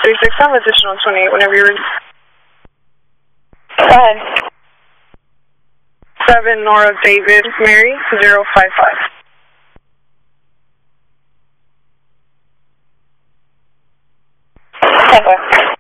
367, additional 28, whenever you're ready. Go ahead. 7 Nora David Mary 055. Okay.